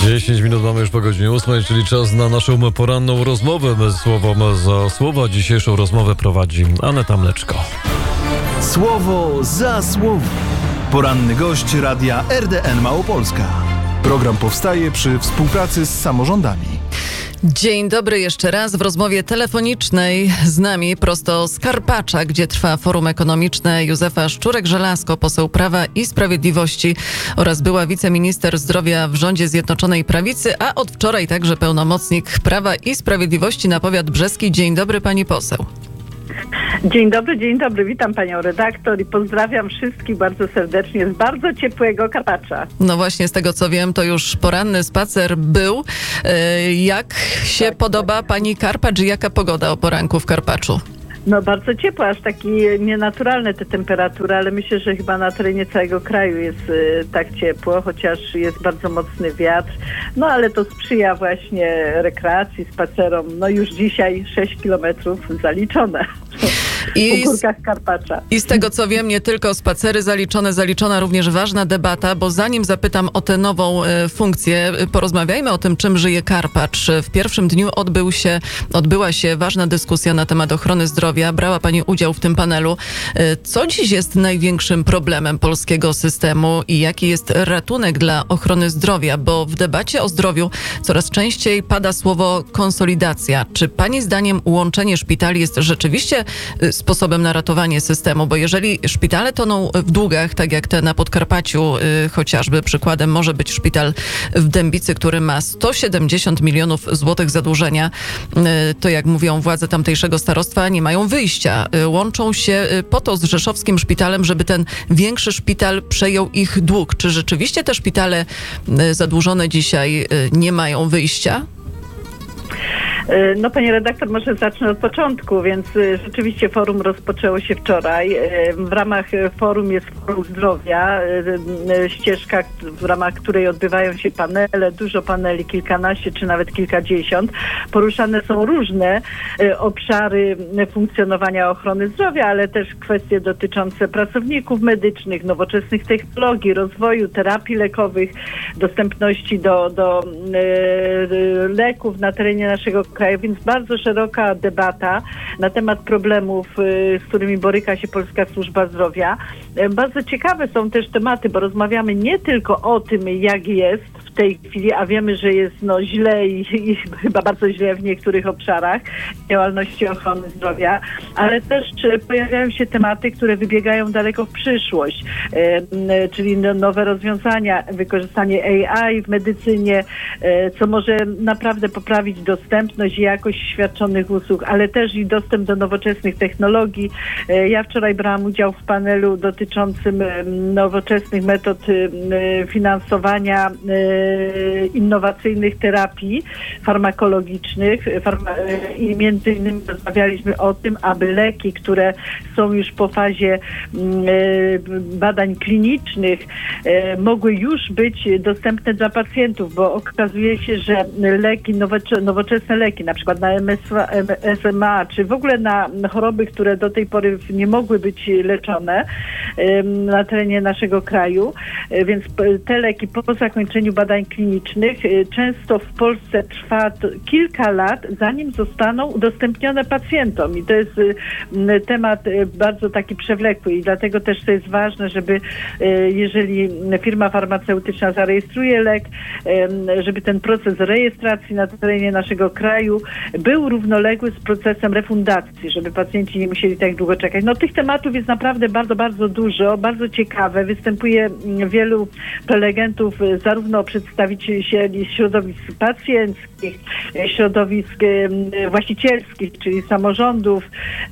10 minut mamy już po godzinie 8, czyli czas na naszą poranną rozmowę. Słowo za słowo. Dzisiejszą rozmowę prowadzi Aneta Mleczko. Słowo za słowo. Poranny gość Radia RDN Małopolska. Program powstaje przy współpracy z samorządami. Dzień dobry jeszcze raz. W rozmowie telefonicznej z nami prosto z Karpacza, gdzie trwa Forum Ekonomiczne, Józefa Szczurek-Żelazko, poseł Prawa i Sprawiedliwości oraz była wiceminister zdrowia w rządzie Zjednoczonej Prawicy, a od wczoraj także pełnomocnik Prawa i Sprawiedliwości na powiat brzeski. Dzień dobry, pani poseł. Dzień dobry. Witam panią redaktor i pozdrawiam wszystkich bardzo serdecznie z bardzo ciepłego Karpacza. No właśnie, z tego co wiem, to już poranny spacer był. Jak się podoba pani Karpacz i jaka pogoda o poranku w Karpaczu? No bardzo ciepło, aż taki nienaturalne te temperatury, ale myślę, że chyba na terenie całego kraju jest tak ciepło, chociaż jest bardzo mocny wiatr. No ale to sprzyja właśnie rekreacji, spacerom. No już dzisiaj 6 kilometrów zaliczone. Po górkach Karpacza. I z tego co wiem, nie tylko spacery zaliczona również ważna debata, bo zanim zapytam o tę nową funkcję, porozmawiajmy o tym, czym żyje Karpacz. W pierwszym dniu odbyła się ważna dyskusja na temat ochrony zdrowia. Brała pani udział w tym panelu. Co dziś jest największym problemem polskiego systemu i jaki jest ratunek dla ochrony zdrowia? Bo w debacie o zdrowiu coraz częściej pada słowo konsolidacja. Czy pani zdaniem łączenie szpitali jest rzeczywiście sposobem na ratowanie systemu? Bo jeżeli szpitale toną w długach, tak jak te na Podkarpaciu chociażby, przykładem może być szpital w Dębicy, który ma 170 milionów złotych zadłużenia, to jak mówią władze tamtejszego starostwa, nie mają wyjścia. Łączą się po to z rzeszowskim szpitalem, żeby ten większy szpital przejął ich dług. Czy rzeczywiście te szpitale zadłużone dzisiaj nie mają wyjścia? No pani redaktor, może zacznę od początku, więc rzeczywiście forum rozpoczęło się wczoraj. W ramach forum jest Forum Zdrowia, ścieżka, w ramach której odbywają się panele, dużo paneli, kilkanaście czy nawet kilkadziesiąt. Poruszane są różne obszary funkcjonowania ochrony zdrowia, ale też kwestie dotyczące pracowników medycznych, nowoczesnych technologii, rozwoju, terapii lekowych, dostępności do leków na terenie naszego kraju, więc bardzo szeroka debata na temat problemów, z którymi boryka się polska służba zdrowia. Bardzo ciekawe są też tematy, bo rozmawiamy nie tylko o tym, jak jest w tej chwili, a wiemy, że jest źle i chyba bardzo źle w niektórych obszarach działalności ochrony zdrowia, ale też pojawiają się tematy, które wybiegają daleko w przyszłość, czyli nowe rozwiązania, wykorzystanie AI w medycynie, co może naprawdę poprawić dostępność i jakość świadczonych usług, ale też i dostęp do nowoczesnych technologii. Ja wczoraj brałam udział w panelu dotyczącym nowoczesnych metod finansowania innowacyjnych terapii farmakologicznych i między innymi rozmawialiśmy o tym, aby leki, które są już po fazie badań klinicznych, mogły już być dostępne dla pacjentów, bo okazuje się, że leki, nowoczesne leki, na przykład na SMA, czy w ogóle na choroby, które do tej pory nie mogły być leczone na terenie naszego kraju, więc te leki po zakończeniu badań klinicznych często w Polsce trwa kilka lat, zanim zostaną udostępnione pacjentom. I to jest temat bardzo taki przewlekły i dlatego też to jest ważne, żeby jeżeli firma farmaceutyczna zarejestruje lek, żeby ten proces rejestracji na terenie naszego kraju był równoległy z procesem refundacji, żeby pacjenci nie musieli tak długo czekać. No tych tematów jest naprawdę bardzo, bardzo dużo, bardzo ciekawe. Występuje wielu prelegentów, zarówno przedstawicieli środowisk pacjenckich, środowisk właścicielskich, czyli samorządów,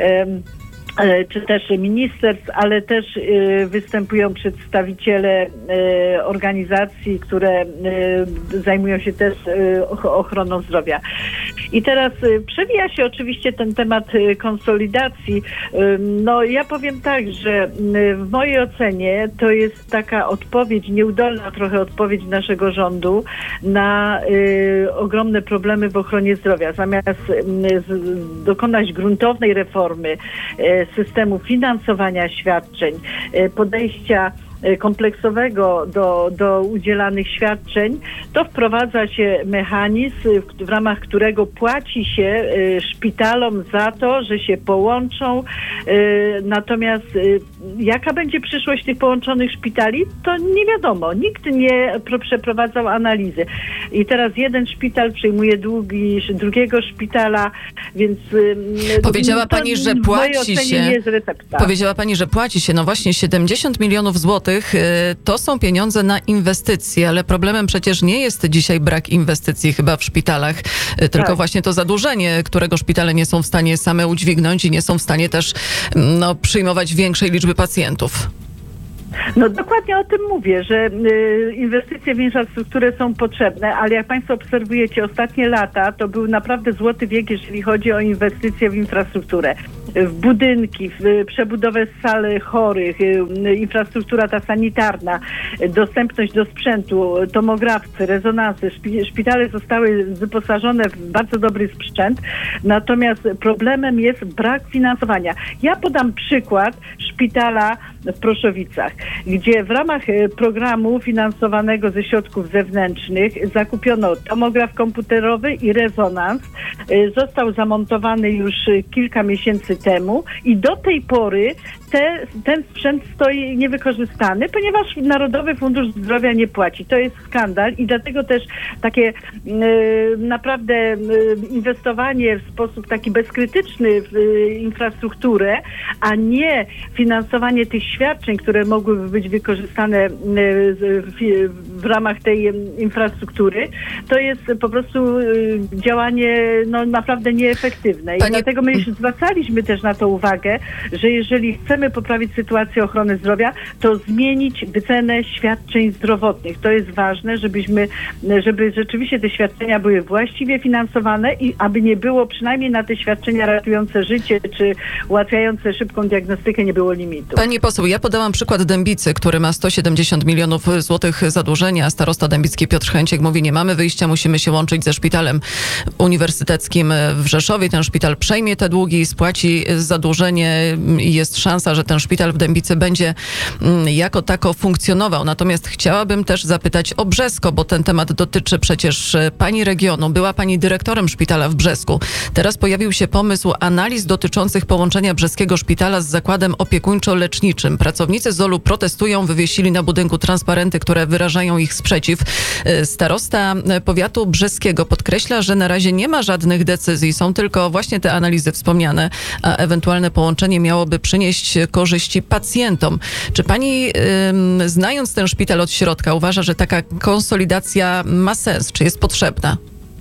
czy też ministerstw, ale też występują przedstawiciele organizacji, które zajmują się też ochroną zdrowia. I teraz przewija się oczywiście ten temat konsolidacji. No ja powiem tak, że w mojej ocenie to jest taka odpowiedź, nieudolna trochę odpowiedź naszego rządu na ogromne problemy w ochronie zdrowia. Zamiast dokonać gruntownej reformy systemu finansowania świadczeń, podejścia kompleksowego do udzielanych świadczeń, to wprowadza się mechanizm, w ramach którego płaci się szpitalom za to, że się połączą. Natomiast jaka będzie przyszłość tych połączonych szpitali, to nie wiadomo. Nikt nie przeprowadzał analizy. I teraz jeden szpital przejmuje długi drugiego szpitala, więc powiedziała pani, że płaci się. Nie jest recepta. Powiedziała pani, że płaci się. No właśnie 70 milionów złotych to są pieniądze na inwestycje, ale problemem przecież nie jest dzisiaj brak inwestycji chyba w szpitalach, tylko właśnie to zadłużenie, którego szpitale nie są w stanie same udźwignąć i nie są w stanie też przyjmować większej liczby pacjentów. No dokładnie o tym mówię, że inwestycje w infrastrukturę są potrzebne, ale jak Państwo obserwujecie ostatnie lata, to był naprawdę złoty wiek, jeżeli chodzi o inwestycje w infrastrukturę. W budynki, w przebudowę sal chorych, infrastruktura ta sanitarna, dostępność do sprzętu, tomografy, rezonansy. Szpitale zostały wyposażone w bardzo dobry sprzęt, natomiast problemem jest brak finansowania. Ja podam przykład szpitala w Proszowicach, gdzie w ramach programu finansowanego ze środków zewnętrznych zakupiono tomograf komputerowy i rezonans. Został zamontowany już kilka miesięcy temu i do tej pory ten sprzęt stoi niewykorzystany, ponieważ Narodowy Fundusz Zdrowia nie płaci. To jest skandal i dlatego też takie naprawdę inwestowanie w sposób taki bezkrytyczny w infrastrukturę, a nie finansowanie tych świadczeń, które mogłyby być wykorzystane w ramach tej infrastruktury, to jest po prostu działanie naprawdę nieefektywne. I dlatego my zwracaliśmy też na to uwagę, że jeżeli chcemy poprawić sytuację ochrony zdrowia, to zmienić wycenę świadczeń zdrowotnych. To jest ważne, żeby rzeczywiście te świadczenia były właściwie finansowane i aby nie było przynajmniej na te świadczenia ratujące życie czy ułatwiające szybką diagnostykę nie było limitu. Pani poseł, ja podałam przykład Dębicy, który ma 170 milionów złotych zadłużenia. Starosta dębicki Piotr Chęciek mówi, nie mamy wyjścia, musimy się łączyć ze szpitalem uniwersyteckim w Rzeszowie. Ten szpital przejmie te długi, spłaci zadłużenie i jest szansa, że ten szpital w Dębicy będzie jako tako funkcjonował. Natomiast chciałabym też zapytać o Brzesko, bo ten temat dotyczy przecież pani regionu. Była pani dyrektorem szpitala w Brzesku. Teraz pojawił się pomysł analiz dotyczących połączenia brzeskiego szpitala z zakładem opiekuńczo-leczniczym. Pracownicy ZOL-u protestują, wywiesili na budynku transparenty, które wyrażają ich sprzeciw. Starosta powiatu brzeskiego podkreśla, że na razie nie ma żadnych decyzji, są tylko właśnie te analizy wspomniane, a ewentualne połączenie miałoby przynieść korzyści pacjentom. Czy pani, znając ten szpital od środka, uważa, że taka konsolidacja ma sens? Czy jest potrzebna?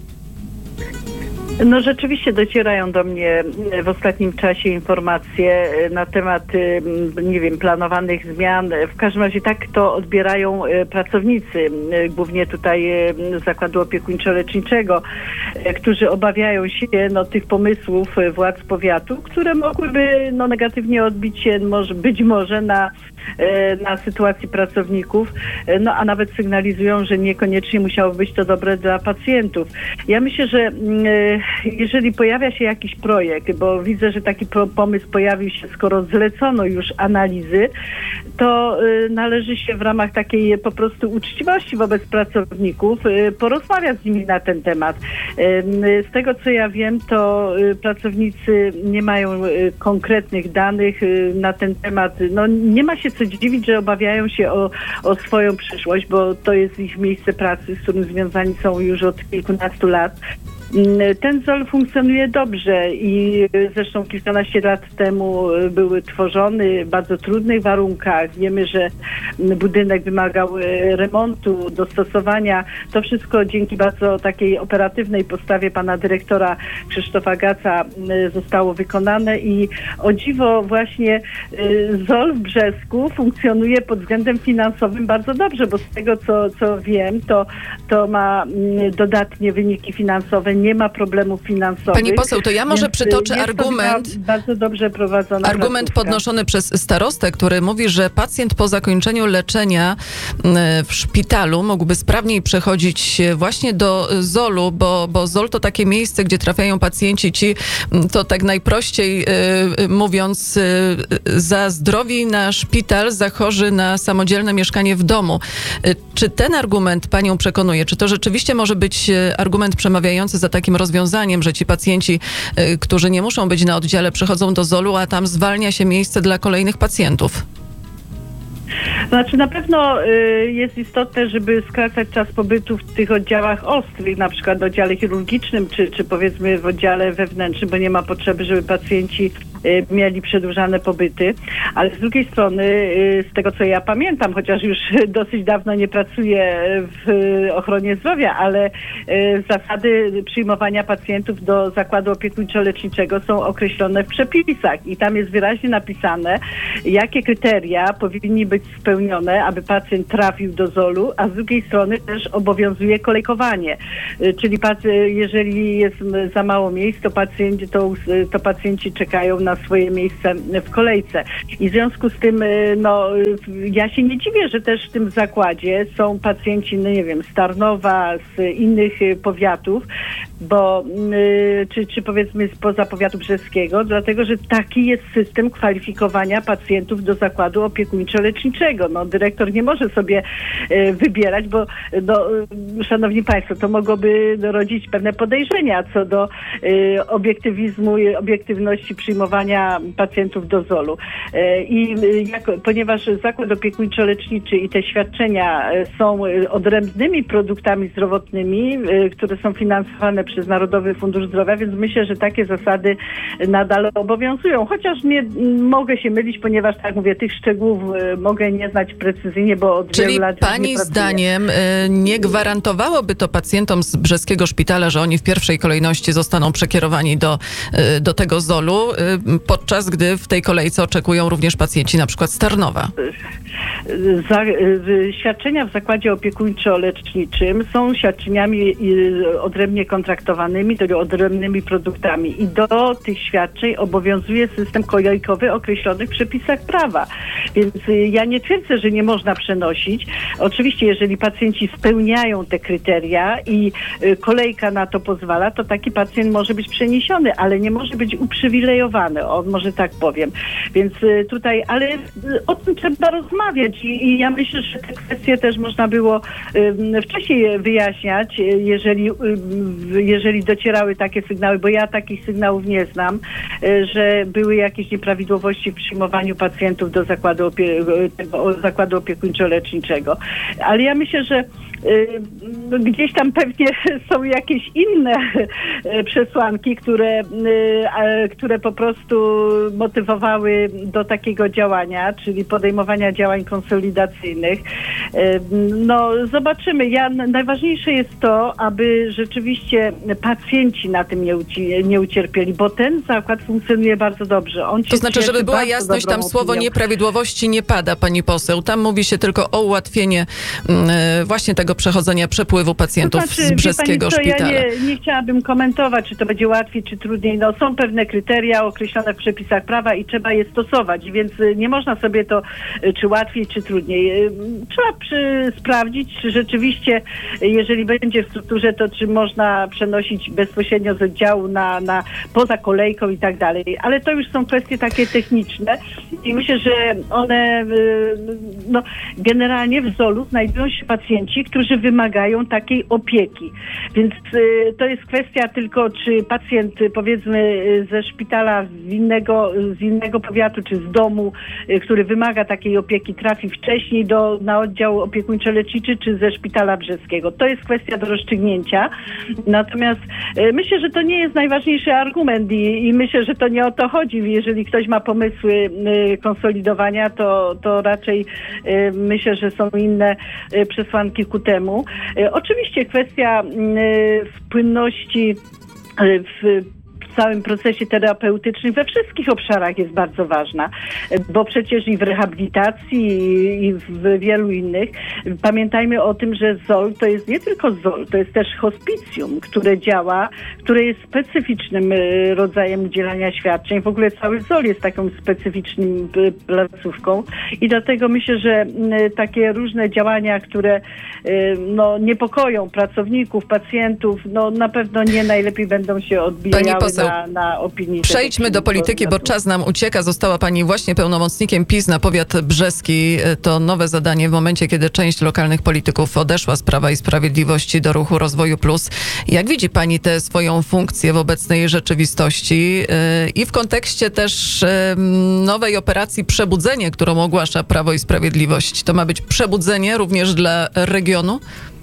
No rzeczywiście docierają do mnie w ostatnim czasie informacje na temat, planowanych zmian. W każdym razie tak to odbierają pracownicy, głównie tutaj Zakładu Opiekuńczo-Leczniczego, którzy obawiają się tych pomysłów władz powiatu, które mogłyby negatywnie odbić się być może na sytuacji pracowników, a nawet sygnalizują, że niekoniecznie musiało być to dobre dla pacjentów. Ja myślę, że jeżeli pojawia się jakiś projekt, bo widzę, że taki pomysł pojawił się, skoro zlecono już analizy, to należy się w ramach takiej po prostu uczciwości wobec pracowników porozmawiać z nimi na ten temat. Z tego, co ja wiem, to pracownicy nie mają konkretnych danych na ten temat. Nie ma się co dziwić, że obawiają się o swoją przyszłość, bo to jest ich miejsce pracy, z którym związani są już od kilkunastu lat. Ten ZOL funkcjonuje dobrze i zresztą kilkanaście lat temu był tworzony w bardzo trudnych warunkach. Wiemy, że budynek wymagał remontu, dostosowania. To wszystko dzięki bardzo takiej operatywnej postawie pana dyrektora Krzysztofa Gaca zostało wykonane i o dziwo właśnie ZOL w Brzesku funkcjonuje pod względem finansowym bardzo dobrze, bo z tego co wiem, to ma dodatnie wyniki finansowe, nie ma problemów finansowych. Pani poseł, to ja może Więc przytoczę jest to argument. bardzo dobrze prowadzona Argument placówka. podnoszony przez starostę, który mówi, że pacjent po zakończeniu leczenia w szpitalu mógłby sprawniej przechodzić właśnie do ZOL-u, bo ZOL to takie miejsce, gdzie trafiają pacjenci ci, to tak najprościej mówiąc, zazdrowi na szpital, za chorzy na samodzielne mieszkanie w domu. Czy ten argument panią przekonuje? Czy to rzeczywiście może być argument przemawiający za takim rozwiązaniem, że ci pacjenci, którzy nie muszą być na oddziale, przychodzą do ZOL-u, a tam zwalnia się miejsce dla kolejnych pacjentów? Znaczy na pewno jest istotne, żeby skracać czas pobytu w tych oddziałach ostrych, na przykład w oddziale chirurgicznym, czy powiedzmy w oddziale wewnętrznym, bo nie ma potrzeby, żeby pacjenci mieli przedłużane pobyty. Ale z drugiej strony, z tego co ja pamiętam, chociaż już dosyć dawno nie pracuję w ochronie zdrowia, ale zasady przyjmowania pacjentów do zakładu opiekuńczo-leczniczego są określone w przepisach i tam jest wyraźnie napisane, jakie kryteria powinni być spełnione, aby pacjent trafił do ZOL-u, a z drugiej strony też obowiązuje kolejkowanie. Czyli jeżeli jest za mało miejsc, to pacjenci czekają na swoje miejsce w kolejce. I w związku z tym, ja się nie dziwię, że też w tym zakładzie są pacjenci, nie wiem, z Tarnowa, z innych powiatów, bo czy powiedzmy spoza powiatu brzeskiego, dlatego, że taki jest system kwalifikowania pacjentów do zakładu opiekuńczo-leczniczego. Dyrektor nie może sobie wybierać, bo szanowni państwo, to mogłoby rodzić pewne podejrzenia co do obiektywizmu i obiektywności przyjmowania pacjentów do ZOL-u. Ponieważ zakład opiekuńczo-leczniczy i te świadczenia są odrębnymi produktami zdrowotnymi, które są finansowane przez Narodowy Fundusz Zdrowia, więc myślę, że takie zasady nadal obowiązują. Chociaż nie mogę się mylić, ponieważ, tak mówię, tych szczegółów mogę nie znać precyzyjnie, bo od wielu lat Czyli pani zdaniem nie gwarantowałoby to pacjentom z brzeskiego szpitala, że oni w pierwszej kolejności zostaną przekierowani do tego ZOL-u, podczas gdy w tej kolejce oczekują również pacjenci na przykład z Tarnowa? Świadczenia w zakładzie opiekuńczo-leczniczym są świadczeniami odrębnie kontraktowanymi, odrębnymi produktami i do tych świadczeń obowiązuje system kolejkowy określony w przepisach prawa. Więc ja nie twierdzę, że nie można przenosić. Oczywiście, jeżeli pacjenci spełniają te kryteria i kolejka na to pozwala, to taki pacjent może być przeniesiony, ale nie może być uprzywilejowany, może tak powiem. Więc tutaj, ale o tym trzeba rozmawiać i ja myślę, że te kwestie też można było wcześniej wyjaśniać, jeżeli docierały takie sygnały, bo ja takich sygnałów nie znam, że były jakieś nieprawidłowości w przyjmowaniu pacjentów do zakładu opiekuńczo-leczniczego. Ale ja myślę, że gdzieś tam pewnie są jakieś inne przesłanki, które po prostu motywowały do takiego działania, czyli podejmowania działań konsolidacyjnych. Zobaczymy. Najważniejsze jest to, aby rzeczywiście pacjenci na tym nie ucierpieli, bo ten zakład funkcjonuje bardzo dobrze. To znaczy, żeby była jasność, tam słowo nieprawidłowości nie pada, pani poseł. Tam mówi się tylko o ułatwienie właśnie tego przechodzenia, przepływu pacjentów z brzeskiego szpitala. Ja nie chciałabym komentować, czy to będzie łatwiej, czy trudniej. Są pewne kryteria określone w przepisach prawa i trzeba je stosować, więc nie można sobie to, czy łatwiej, czy trudniej. Trzeba sprawdzić, czy rzeczywiście, jeżeli będzie w strukturze, to czy można przenosić bezpośrednio z oddziału na poza kolejką i tak dalej. Ale to już są kwestie takie techniczne i myślę, że one generalnie w ZOL-u znajdują się pacjenci, którzy wymagają takiej opieki. Więc to jest kwestia tylko, czy pacjent, powiedzmy, ze szpitala z innego powiatu, czy z domu, który wymaga takiej opieki, trafi wcześniej na oddział opiekuńczo-leczniczy, czy ze szpitala brzeskiego. To jest kwestia do rozstrzygnięcia. Natomiast myślę, że to nie jest najważniejszy argument i myślę, że to nie o to chodzi. Jeżeli ktoś ma pomysły konsolidowania, to raczej myślę, że są inne przesłanki ku temu. Oczywiście kwestia wpłynności w w całym procesie terapeutycznym we wszystkich obszarach jest bardzo ważna, bo przecież i w rehabilitacji i w wielu innych pamiętajmy o tym, że ZOL to jest nie tylko ZOL, to jest też hospicjum, które działa, które jest specyficznym rodzajem udzielania świadczeń. W ogóle cały ZOL jest taką specyficzną placówką i dlatego myślę, że takie różne działania, które niepokoją pracowników, pacjentów, na pewno nie najlepiej będą się odbijały na opinii. Przejdźmy do polityki, bo czas nam ucieka. Została pani właśnie pełnomocnikiem PiS na powiat brzeski. To nowe zadanie w momencie, kiedy część lokalnych polityków odeszła z Prawa i Sprawiedliwości do Ruchu Rozwoju Plus. Jak widzi pani tę swoją funkcję w obecnej rzeczywistości i w kontekście też nowej operacji Przebudzenie, którą ogłasza Prawo i Sprawiedliwość? To ma być przebudzenie również dla regionu?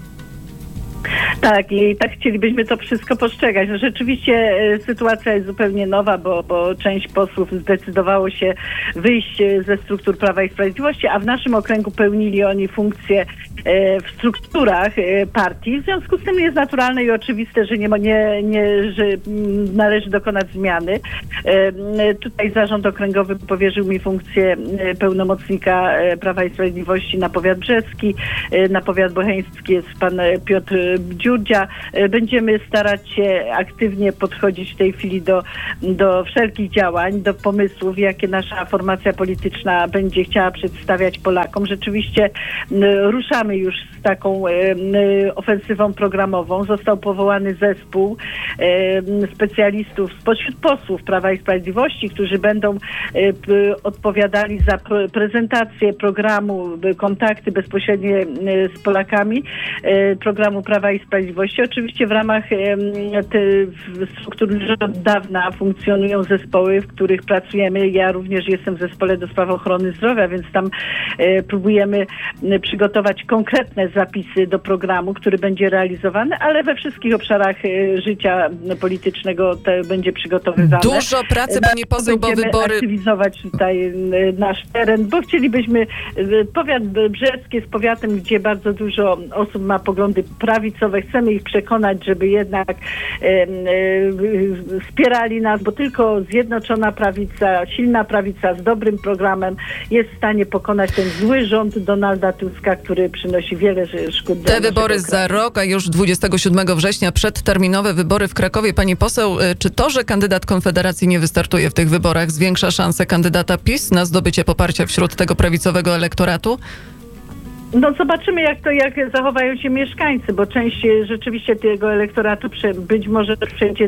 Tak, i tak chcielibyśmy to wszystko postrzegać. Rzeczywiście sytuacja jest zupełnie nowa, bo część posłów zdecydowało się wyjść ze struktur Prawa i Sprawiedliwości, a w naszym okręgu pełnili oni funkcje w strukturach partii. W związku z tym jest naturalne i oczywiste, że że należy dokonać zmiany. Tutaj zarząd okręgowy powierzył mi funkcję pełnomocnika Prawa i Sprawiedliwości na powiat brzeski, na powiat bocheński jest pan Piotr Dziurdzia. Będziemy starać się aktywnie podchodzić w tej chwili do wszelkich działań, do pomysłów, jakie nasza formacja polityczna będzie chciała przedstawiać Polakom. Rzeczywiście ruszamy już z taką ofensywą programową. Został powołany zespół specjalistów spośród posłów Prawa i Sprawiedliwości, którzy będą odpowiadali za prezentację programu, kontakty bezpośrednie z Polakami, programu Prawa i Sprawiedliwości. Oczywiście w ramach struktur już od dawna funkcjonują zespoły, w których pracujemy. Ja również jestem w zespole do spraw ochrony zdrowia, więc tam próbujemy przygotować konkretne zapisy do programu, który będzie realizowany, ale we wszystkich obszarach życia politycznego to będzie przygotowywane. Dużo pracy, pani poseł, bo wybory... Będziemy aktywizować tutaj nasz teren, bo chcielibyśmy... Powiat brzeski jest powiatem, gdzie bardzo dużo osób ma poglądy prawicowe. Chcemy ich przekonać, żeby jednak wspierali nas, bo tylko zjednoczona prawica, silna prawica z dobrym programem jest w stanie pokonać ten zły rząd Donalda Tuska, który przynosi wiele szkód. Te wybory za rok, a już 27 września przedterminowe wybory w Krakowie. Pani poseł, czy to, że kandydat Konfederacji nie wystartuje w tych wyborach, zwiększa szanse kandydata PiS na zdobycie poparcia wśród tego prawicowego elektoratu? Zobaczymy, jak zachowają się mieszkańcy, bo część rzeczywiście tego elektoratu być może przejdzie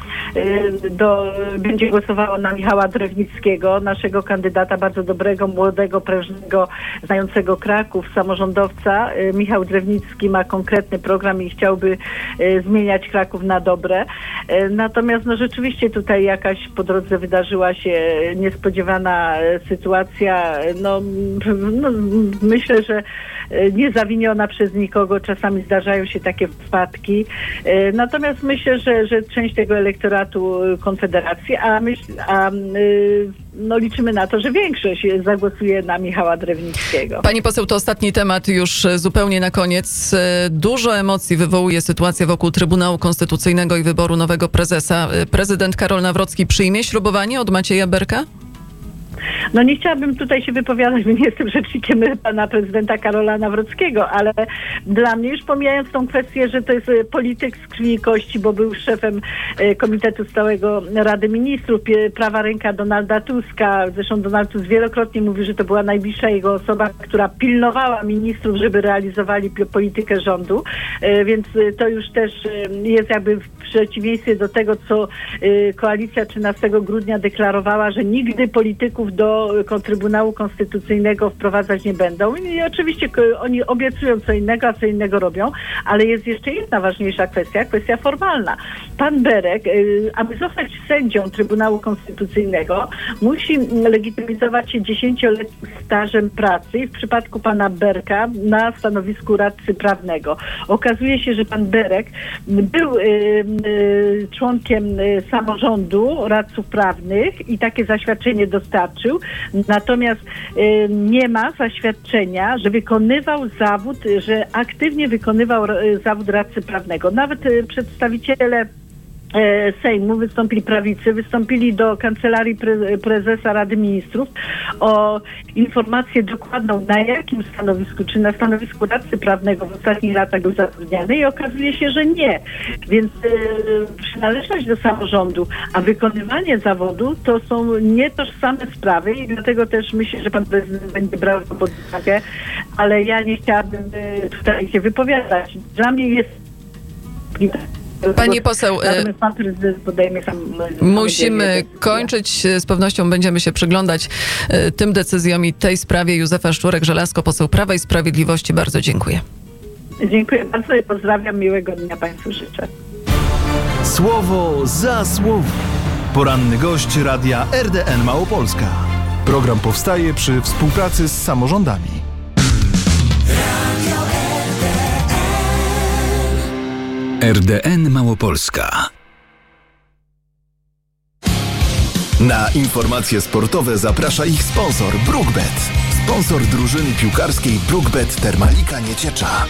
będzie głosowało na Michała Drewnickiego, naszego kandydata, bardzo dobrego, młodego, prężnego, znającego Kraków, samorządowca. Michał Drewnicki ma konkretny program i chciałby zmieniać Kraków na dobre. Natomiast rzeczywiście tutaj jakaś po drodze wydarzyła się niespodziewana sytuacja. Myślę, że niezawiniona przez nikogo. Czasami zdarzają się takie wpadki. Natomiast myślę, że część tego elektoratu Konfederacji, liczymy na to, że większość zagłosuje na Michała Drewnickiego. Pani poseł, to ostatni temat już zupełnie na koniec. Dużo emocji wywołuje sytuacja wokół Trybunału Konstytucyjnego i wyboru nowego prezesa. Prezydent Karol Nawrocki przyjmie ślubowanie od Macieja Berka? Nie chciałabym tutaj się wypowiadać, bo nie jestem rzecznikiem pana prezydenta Karola Nawrockiego, ale dla mnie, już pomijając tą kwestię, że to jest polityk z krwi i kości, bo był szefem Komitetu Stałego Rady Ministrów, prawa ręka Donalda Tuska. Zresztą Donald Tusk wielokrotnie mówi, że to była najbliższa jego osoba, która pilnowała ministrów, żeby realizowali politykę rządu, więc to już też jest jakby w przeciwieństwie do tego, co koalicja 13 grudnia deklarowała, że nigdy polityków do Trybunału Konstytucyjnego wprowadzać nie będą. I oczywiście oni obiecują co innego, a co innego robią, ale jest jeszcze jedna ważniejsza kwestia formalna. Pan Berek, aby zostać sędzią Trybunału Konstytucyjnego, musi legitymizować się 10-letnim stażem pracy i w przypadku pana Berka na stanowisku radcy prawnego. Okazuje się, że pan Berek był członkiem samorządu radców prawnych i takie zaświadczenie dostarczył, natomiast nie ma zaświadczenia, że aktywnie wykonywał zawód radcy prawnego. Nawet przedstawiciele Sejmu, wystąpili prawicy, wystąpili do Kancelarii Prezesa Rady Ministrów o informację dokładną, na jakim stanowisku, czy na stanowisku radcy prawnego w ostatnich latach był zatrudniany, i okazuje się, że nie. Więc przynależność do samorządu, a wykonywanie zawodu to są nietożsame sprawy i dlatego też myślę, że pan prezydent będzie brał to pod uwagę, ale ja nie chciałabym tutaj się wypowiadać. Dla mnie jest... Pani poseł, pan prezydent podejmie musimy kończyć. Z pewnością będziemy się przyglądać tym decyzjom i tej sprawie. Józefa Szczurek-Żelazko, poseł Prawa i Sprawiedliwości. Bardzo dziękuję. Dziękuję bardzo i pozdrawiam. Miłego dnia państwu życzę. Słowo za słowo. Poranny gość radia RDN Małopolska. Program powstaje przy współpracy z samorządami. RDN Małopolska. Na informacje sportowe zaprasza ich sponsor BrookBet. Sponsor drużyny piłkarskiej BrookBet Termalika Nieciecza.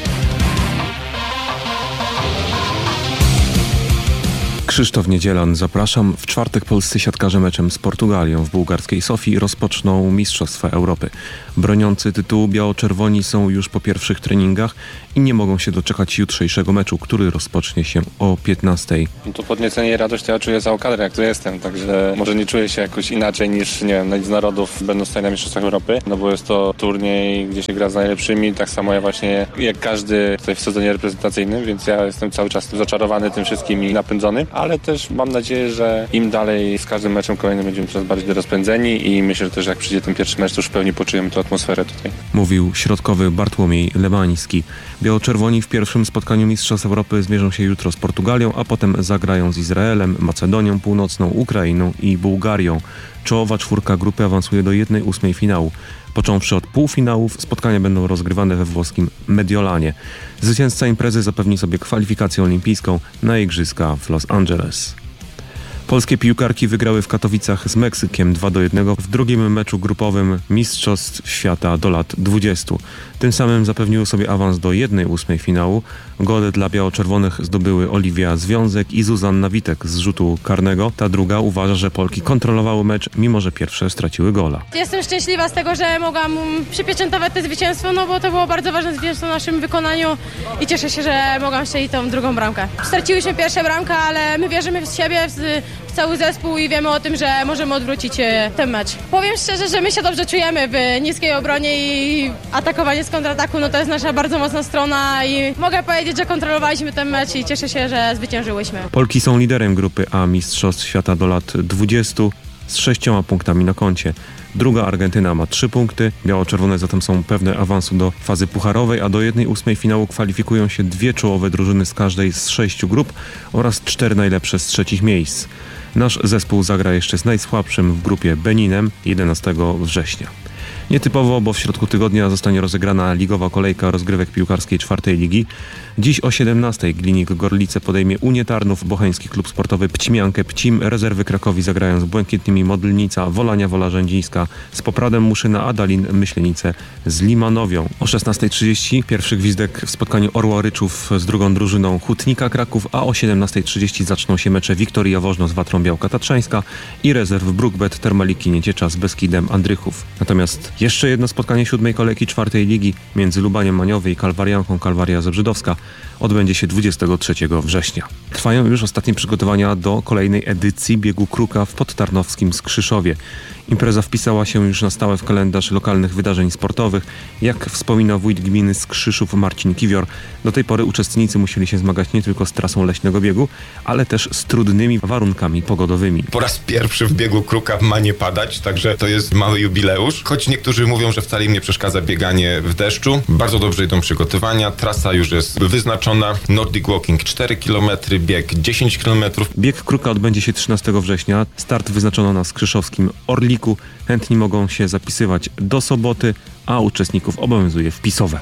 Krzysztof Niedzielan, zapraszam. W czwartek polscy siatkarze meczem z Portugalią w bułgarskiej Sofii rozpoczną Mistrzostwa Europy. Broniący tytułu biało-czerwoni są już po pierwszych treningach i nie mogą się doczekać jutrzejszego meczu, który rozpocznie się o 15:00. To podniecenie i radość ja czuję całą kadrę, jak tu jestem, także może nie czuję się jakoś inaczej niż, nie wiem, na Lidze Narodów będąc tutaj na Mistrzostwach Europy, no bo jest to turniej, gdzie się gra z najlepszymi, tak samo ja właśnie jak każdy tutaj w sezonie reprezentacyjnym, więc ja jestem cały czas zaczarowany tym wszystkim i napędzony, ale też mam nadzieję, że im dalej z każdym meczem kolejnym będziemy coraz bardziej rozpędzeni i myślę, że też jak przyjdzie ten pierwszy mecz, to już w pełni poczujemy tę atmosferę tutaj. Mówił środkowy Bartłomiej Lemański. Biało-czerwoni w pierwszym spotkaniu Mistrzostw Europy zmierzą się jutro z Portugalią, a potem zagrają z Izraelem, Macedonią Północną, Ukrainą i Bułgarią. Czołowa czwórka grupy awansuje do 1/8 finału. Począwszy od półfinałów, spotkania będą rozgrywane we włoskim Mediolanie. Zwycięzca imprezy zapewni sobie kwalifikację olimpijską na igrzyska w Los Angeles. Polskie piłkarki wygrały w Katowicach z Meksykiem 2-1 w drugim meczu grupowym Mistrzostw Świata do lat 20. Tym samym zapewniły sobie awans do 1/8 finału. Gole dla biało-czerwonych zdobyły Oliwia Związek i Zuzanna Witek z rzutu karnego. Ta druga uważa, że Polki kontrolowały mecz, mimo że pierwsze straciły gola. Jestem szczęśliwa z tego, że mogłam przypieczętować to zwycięstwo, no bo to było bardzo ważne zwycięstwo w naszym wykonaniu i cieszę się, że mogłam strzelić tą drugą bramkę. Straciłyśmy pierwszą bramkę, ale my wierzymy w siebie, w cały zespół i wiemy o tym, że możemy odwrócić ten mecz. Powiem szczerze, że my się dobrze czujemy w niskiej obronie i atakowanie z kontrataku, no to jest nasza bardzo mocna strona i mogę powiedzieć, że kontrolowaliśmy ten mecz i cieszę się, że zwyciężyłyśmy. Polki są liderem grupy A Mistrzostw Świata do lat 20 z 6 punktami na koncie. Druga Argentyna ma 3 punkty, biało-czerwone zatem są pewne awansu do fazy pucharowej, a do 1/8 finału kwalifikują się 2 czołowe drużyny z każdej z 6 grup oraz 4 najlepsze z trzecich miejsc. Nasz zespół zagra jeszcze z najsłabszym w grupie Beninem 11 września. Nietypowo, bo w środku tygodnia zostanie rozegrana ligowa kolejka rozgrywek piłkarskiej 4. ligi. Dziś o 17:00 Glinik Gorlice podejmie Unię Tarnów, Bocheński Klub Sportowy Pcimiankę Pcim, Rezerwy Krakowi zagrają z Błękitnymi Modlnica, Wolania Wola Rzędzińska z Popradem Muszyna, Adalin Myślenice z Limanowią. O 16:30 pierwszy gwizdek w spotkaniu Orła Ryczów z drugą drużyną Hutnika Kraków, a o 17:30 zaczną się mecze Wiktoria Wożno z Watrą Białka Tatrzańska i Rezerw BrookBet Termaliki Nieciecza z Beskidem Andrychów. Natomiast jeszcze jedno spotkanie 7. kolejki 4. ligi między Lubaniem Maniowy i Kalwarianką Kalwaria Zebrzydowska odbędzie się 23 września. Trwają już ostatnie przygotowania do kolejnej edycji biegu kruka w podtarnowskim Skrzyszowie. Impreza wpisała się już na stałe w kalendarz lokalnych wydarzeń sportowych. Jak wspomina wójt gminy Skrzyszów Marcin Kiwior, do tej pory uczestnicy musieli się zmagać nie tylko z trasą leśnego biegu, ale też z trudnymi warunkami pogodowymi. Po raz pierwszy w biegu kruka ma nie padać, także to jest mały jubileusz. Choć niektórzy mówią, że wcale im nie przeszkadza bieganie w deszczu. Bardzo dobrze idą przygotowania, trasa już jest wyznaczona. Nordic Walking 4 km, bieg 10 km. Bieg kruka odbędzie się 13 września. Start wyznaczono na skrzyszowskim Orliku. Chętni mogą się zapisywać do soboty, a uczestników obowiązuje wpisowe.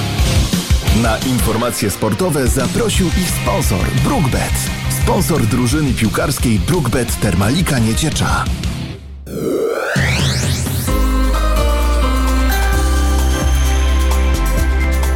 Na informacje sportowe zaprosił ich sponsor BrookBet. Sponsor drużyny piłkarskiej BrookBet Termalika Nieciecza.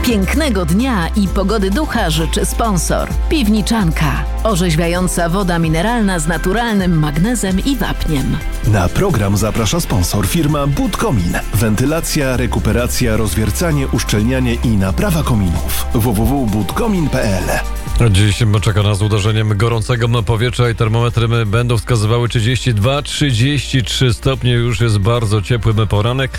Pięknego dnia i pogody ducha życzy sponsor. Piwniczanka. Orzeźwiająca woda mineralna z naturalnym magnezem i wapniem. Na program zaprasza sponsor firma Budkomin. Wentylacja, rekuperacja, rozwiercanie, uszczelnianie i naprawa kominów. www.budkomin.pl. Dziś czeka nas uderzeniem gorącego powietrza i termometry będą wskazywały 32-33 stopnie. Już jest bardzo ciepły poranek.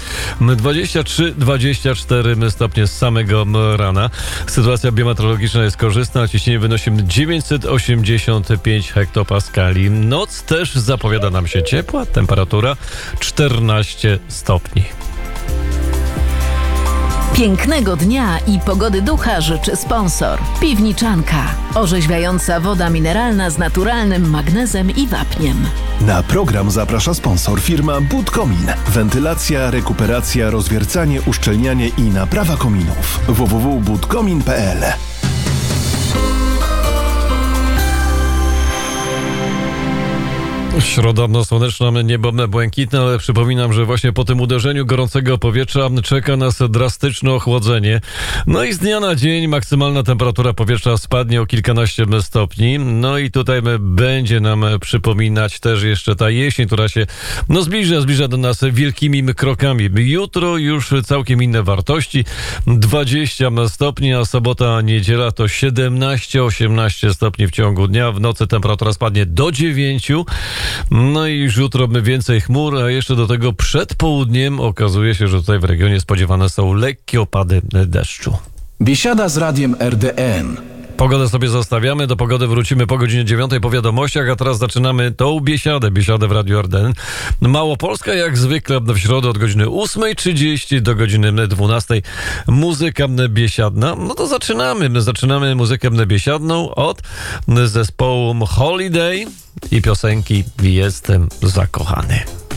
23-24 stopnie z samego rana. Sytuacja biometeorologiczna jest korzystna. Ciśnienie wynosi 985 hektopaskali. Noc też zapowiada nam się ciepła. Temperatura 14 stopni. Pięknego dnia i pogody ducha życzy sponsor. Piwniczanka. Orzeźwiająca woda mineralna z naturalnym magnezem i wapniem. Na program zaprasza sponsor firma Budkomin. Wentylacja, rekuperacja, rozwiercanie, uszczelnianie i naprawa kominów. www.budkomin.pl. Środa słoneczna, niebo błękitne, ale przypominam, że właśnie po tym uderzeniu gorącego powietrza czeka nas drastyczne ochłodzenie. No i z dnia na dzień maksymalna temperatura powietrza spadnie o kilkanaście stopni. No i tutaj będzie nam przypominać też jeszcze ta jesień, która się zbliża do nas wielkimi krokami. Jutro już całkiem inne wartości. 20 stopni, a sobota, niedziela to 17-18 stopni w ciągu dnia. W nocy temperatura spadnie do 9. No i już jutro więcej chmur, a jeszcze do tego przed południem okazuje się, że tutaj w regionie spodziewane są lekkie opady deszczu. Biesiada z radiem RDN. Pogodę sobie zostawiamy, do pogody wrócimy po godzinie 9 po wiadomościach, a teraz zaczynamy tą biesiadę w Radiu RDN. Małopolska jak zwykle w środę od godziny 8:30 do godziny 12. Muzyka biesiadna. No to zaczynamy muzykę biesiadną od zespołu Holiday i piosenki Jestem zakochany.